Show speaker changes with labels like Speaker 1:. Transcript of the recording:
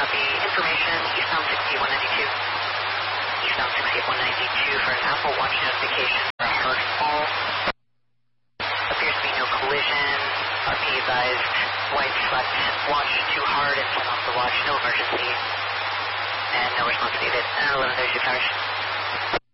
Speaker 1: copy. Information, eastbound 68192. Eastbound 68192 for an Apple Watch notification for a hard fall. Appears to be no collision. RP advised, white select watch too hard and turn off the watch. No emergency. And no response needed. 11:32 hours.